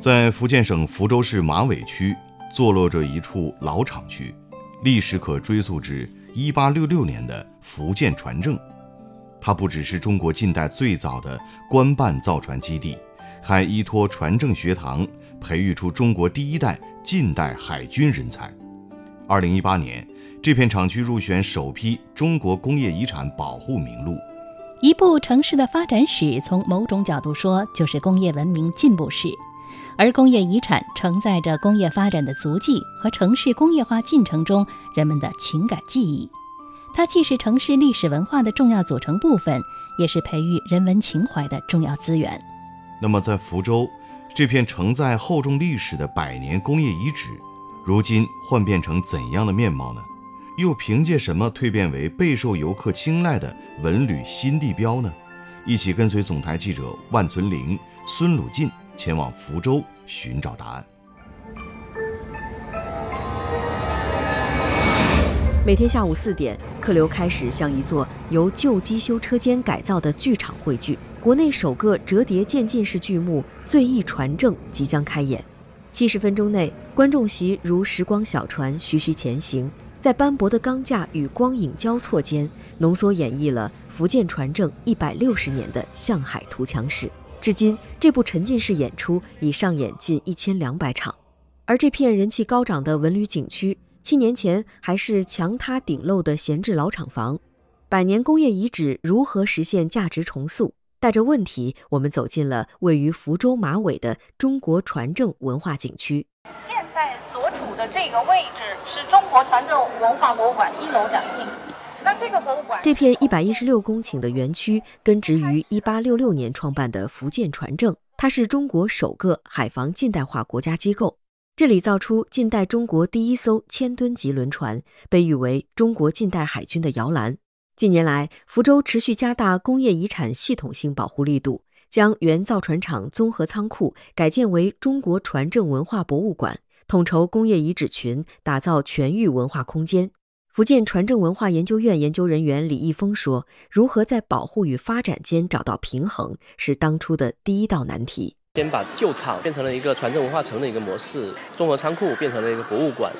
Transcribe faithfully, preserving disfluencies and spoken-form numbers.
在福建省福州市马尾区坐落着一处老厂区，历史可追溯至一八六六年的福建船政。它不只是中国近代最早的官办造船基地，还依托船政学堂培育出中国第一代近代海军人才。二零一八年，这片厂区入选首批中国工业遗产保护名录。 一部城市的发展史，从某种角度说，就是工业文明进步史。而工业遗产承载着工业发展的足迹和城市工业化进程中人们的情感记忆。它既是城市历史文化的重要组成部分，也是培育人文情怀的重要资源。 那么在福州这片承载厚重历史的百年工业遗址，如今幻变成怎样的面貌呢？又凭借什么蜕变为备受游客青睐的文旅新地标呢？一起跟随总台记者万存玲、孙鲁进前往福州寻找答案。 每天下午四点，客流开始向一座由旧机修车间改造的剧场汇聚。国内首个折叠渐进式剧目《醉意传政》即将开演。七十分钟内，观众席如时光小船徐徐前行，在斑驳的钢架与光影交错间，浓缩演绎了福建船政一百六十年的向海图强史。至今，这部沉浸式演出已上演近一千两百场。而这片人气高涨的文旅景区，七年前还是墙塌顶漏的闲置老厂房。百年工业遗址如何实现价值重塑？带着问题，我们走进了位于福州马尾的中国船政文化景区。 现在所处的这个位置是中国船政文化博物馆一楼展厅。那这个博物馆， 这片一百一十六公顷的园区根植于一八六六年创办的福建船政，它是中国首个海防近代化国家机构。这里造出近代中国第一艘千吨级轮船，被誉为中国近代海军的摇篮。近年来，福州持续加大工业遗产系统性保护力度，将原造船厂综合仓库改建为中国船政文化博物馆，统筹工业遗址群，打造全域文化空间。福建船政文化研究院研究人员李毅峰说，如何在保护与发展间找到平衡，是当初的第一道难题。 先把旧厂变成了一个船政文化城的一个模式，综合仓库变成了一个博物馆，